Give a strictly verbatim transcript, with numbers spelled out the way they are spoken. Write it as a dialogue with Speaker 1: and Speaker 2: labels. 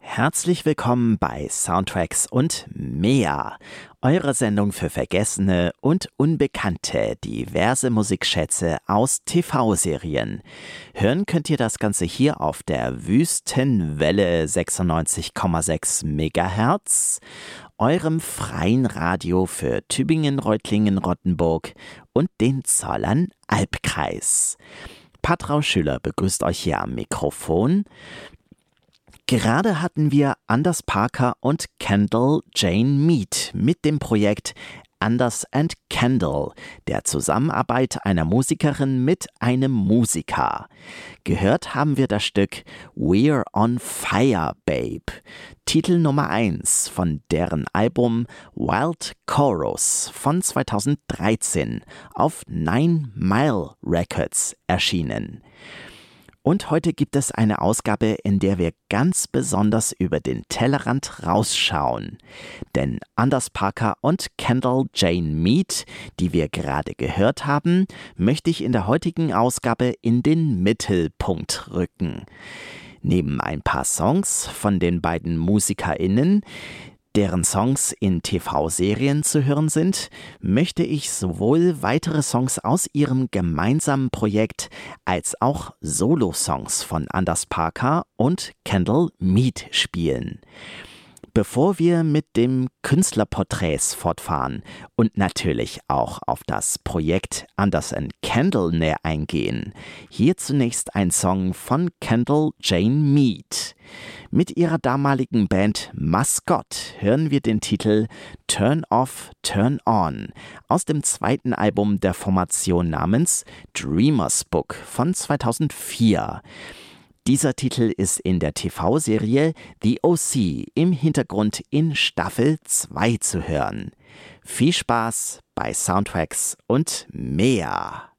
Speaker 1: Herzlich willkommen bei Soundtracks und mehr, eure Sendung für vergessene und unbekannte diverse Musikschätze aus T V-Serien. Hören könnt ihr das Ganze hier auf der Wüstenwelle sechsundneunzig Komma sechs Megahertz, eurem freien Radio für Tübingen, Reutlingen, Rottenburg und den Zollern-Albkreis. Patrau Schüler begrüßt euch hier am Mikrofon. Gerade hatten wir Anders Parker und Kendall Jane Mead mit dem Projekt Anders and Kendall, der Zusammenarbeit einer Musikerin mit einem Musiker. Gehört haben wir das Stück We're on Fire, Babe, Titel Nummer eins von deren Album Wild Chorus von zweitausenddreizehn auf Nine Mile Records erschienen. Und heute gibt es eine Ausgabe, in der wir ganz besonders über den Tellerrand rausschauen. Denn Anders Parker und Kendall Jane Mead, die wir gerade gehört haben, möchte ich in der heutigen Ausgabe in den Mittelpunkt rücken. Neben ein paar Songs von den beiden MusikerInnen, deren Songs in T V-Serien zu hören sind, möchte ich sowohl weitere Songs aus ihrem gemeinsamen Projekt als auch Solo-Songs von Anders Parker und Kendall Mead spielen. Bevor wir mit dem Künstlerporträts fortfahren und natürlich auch auf das Projekt Anders and Kendall näher eingehen, hier zunächst ein Song von Kendall Jane Mead. Mit ihrer damaligen Band Mascot hören wir den Titel Turn Off, Turn On aus dem zweiten Album der Formation namens Dreamer's Book von zweitausendvier. Dieser Titel ist in der T V-Serie The O C im Hintergrund in Staffel zwei zu hören. Viel Spaß bei Soundtracks und mehr.